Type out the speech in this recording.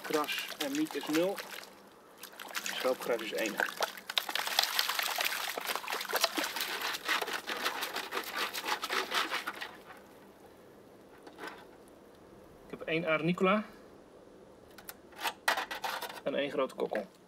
kras en miet is 0. Schroopgras is 1. Ik heb 1 arenicola en 1 grote kokkel.